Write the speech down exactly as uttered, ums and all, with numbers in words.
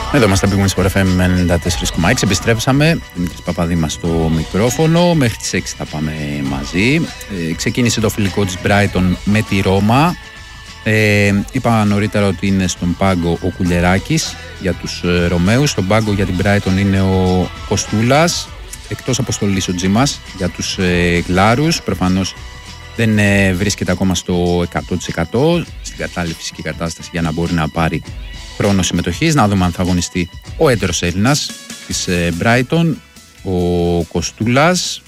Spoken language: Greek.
Εδώ είμαστε στα Big Wings εφ εμ ενενήντα τέσσερα κόμμα έξι. Επιστρέψαμε. Δημήτρης Παπαδήμας στο μικρόφωνο. Μέχρι τις έξι θα πάμε μαζί. Ε, ξεκίνησε το φιλικό της Brighton με τη Ρώμα. Ε, είπα νωρίτερα ότι είναι στον πάγκο ο Κουλεράκης για τους ε, Ρωμαίους. Στον πάγκο για την Brighton είναι ο Κοστούλας. Εκτός αποστολής ο Τζίμας για τους ε, Γλάρους. Προφανώς δεν ε, βρίσκεται ακόμα στο εκατό τοις εκατό στην κατάλληλη φυσική κατάσταση για να μπορεί να πάρει χρόνο συμμετοχής. Να δούμε αν θα αγωνιστεί ο έτερος Έλληνας της ε, Brighton, ο Κοστούλας.